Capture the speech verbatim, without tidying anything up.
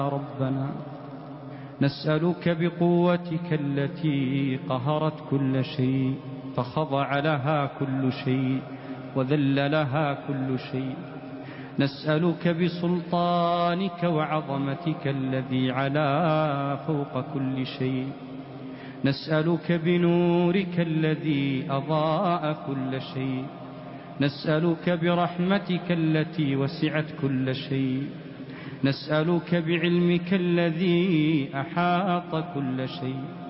ربنا نسألك بقوتك التي قهرت كل شيء فخضع لها كل شيء وذل لها كل شيء، نسألك بسلطانك وعظمتك الذي علا فوق كل شيء، نسألك بنورك الذي أضاء كل شيء، نسألك برحمتك التي وسعت كل شيء، نسألك بعلمك الذي أحاط كل شيء،